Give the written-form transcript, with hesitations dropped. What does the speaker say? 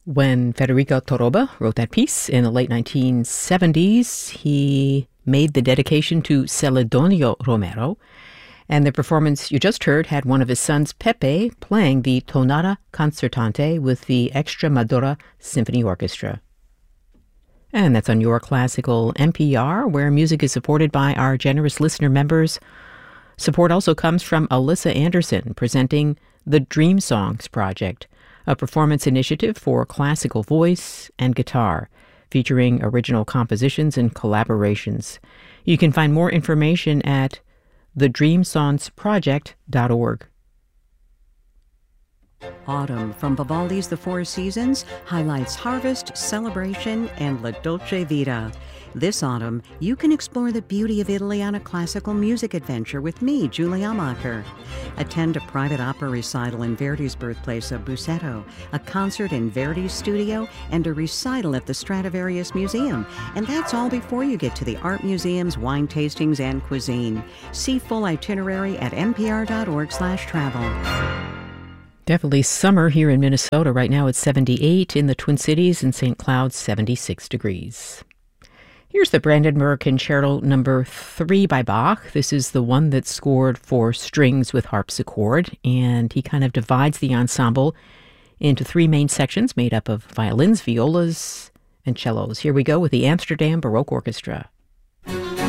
When Federico Toroba wrote that piece in the late 1970s, he made the dedication to Celedonio Romero, and the performance you just heard had one of his sons, Pepe, playing the Tonata Concertante with the Extremadura Symphony Orchestra. And that's on Your Classical NPR, where music is supported by our generous listener members. Support also comes from Alyssa Anderson, presenting the Dream Songs Project, a performance initiative for classical voice and guitar, featuring original compositions and collaborations. You can find more information at thedreamsongsproject.org. Autumn from Vivaldi's The Four Seasons highlights harvest, celebration, and La Dolce Vita. This autumn, you can explore the beauty of Italy on a classical music adventure with me, Julie Amacher. Attend a private opera recital in Verdi's birthplace of Busseto, a concert in Verdi's studio, and a recital at the Stradivarius Museum. And that's all before you get to the art museums, wine tastings, and cuisine. See full itinerary at npr.org/travel. Definitely summer here in Minnesota. Right now it's 78 in the Twin Cities, and St. Cloud 76 degrees. Here's the Brandon Murr Concerto No. 3 by Bach. This is the one that's scored for strings with harpsichord, and he kind of divides the ensemble into three main sections made up of violins, violas, and cellos. Here we go with the Amsterdam Baroque Orchestra.